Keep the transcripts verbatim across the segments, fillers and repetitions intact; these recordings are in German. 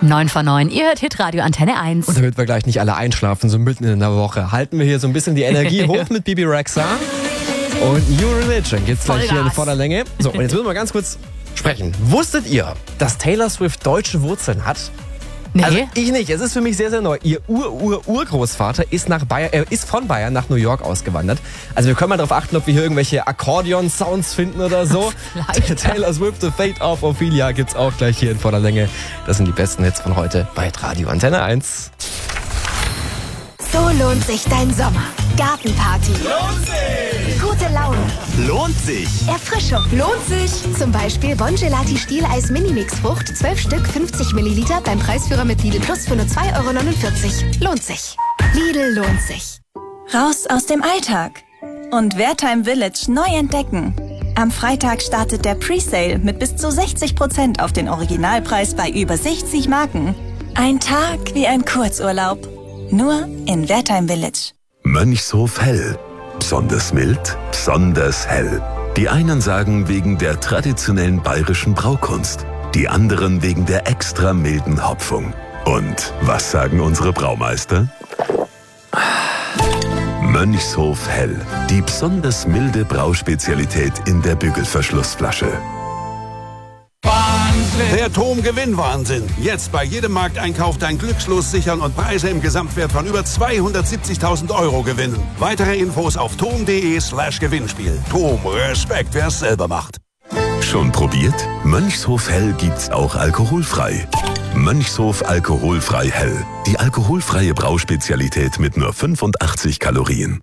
neun vor neun, ihr hört Hitradio Antenne eins. Und damit wir gleich nicht alle einschlafen, so mitten in der Woche, halten wir hier so ein bisschen die Energie hoch mit Bibi Rexha. Und New Religion geht's gleich Vollgas. hier in voller Länge. So, und jetzt müssen wir ganz kurz sprechen. Wusstet ihr, dass Taylor Swift deutsche Wurzeln hat? Nee. Also ich nicht. Es ist für mich sehr, sehr neu. Ihr Ur-Ur-Urgroßvater ist, nach Bayern, äh, ist von Bayern nach New York ausgewandert. Also wir können mal darauf achten, ob wir hier irgendwelche Akkordeon-Sounds finden oder so. Taylor Swift, The Fate of Ophelia gibt's auch gleich hier in voller Länge. Das sind die besten Hits von heute bei Radio Antenne eins. So lohnt sich dein Sommer. Gartenparty. Lohnt sich! Gute Laune. Lohnt sich! Erfrischung. Lohnt sich. Zum Beispiel Bongelati Stieleis Minimix Frucht, zwölf Stück, fünfzig Milliliter beim Preisführer mit Lidl Plus für nur zwei Euro neunundvierzig. Lohnt sich. Lidl lohnt sich. Raus aus dem Alltag und Wertheim Village neu entdecken. Am Freitag startet der Presale mit bis zu sechzig Prozent auf den Originalpreis bei über sechzig Marken. Ein Tag wie ein Kurzurlaub. Nur in Wertheim Village. Mönchshof Hell. Besonders mild, besonders hell. Die einen sagen wegen der traditionellen bayerischen Braukunst, die anderen wegen der extra milden Hopfung. Und was sagen unsere Braumeister? Mönchshof Hell. Die besonders milde Brauspezialität in der Bügelverschlussflasche. Der Tom-Gewinn-Wahnsinn. Jetzt bei jedem Markteinkauf dein Glückslos sichern und Preise im Gesamtwert von über zweihundertsiebzigtausend Euro gewinnen. Weitere Infos auf tom.de slash Gewinnspiel. Tom, Respekt, wer es selber macht. Schon probiert? Mönchshof Hell gibt's auch alkoholfrei. Mönchshof Alkoholfrei Hell. Die alkoholfreie Brauspezialität mit nur fünfundachtzig Kalorien.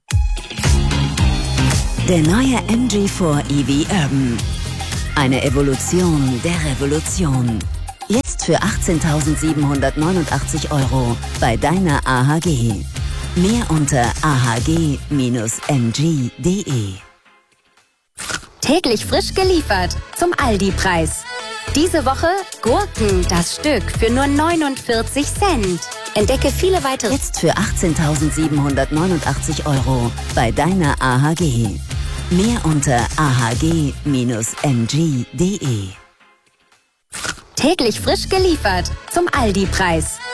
Der neue M G vier E V Urban. Eine Evolution der Revolution. Jetzt für achtzehntausendsiebenhundertneunundachtzig Euro bei deiner A H G. Mehr unter a h g dash m g punkt d e. Täglich frisch geliefert zum Aldi-Preis. Diese Woche Gurken, das Stück, für nur neunundvierzig Cent. Entdecke viele weitere... Jetzt für achtzehntausendsiebenhundertneunundachtzig Euro bei deiner A H G. Mehr unter a h g dash m g punkt d e. Täglich frisch geliefert zum Aldi-Preis.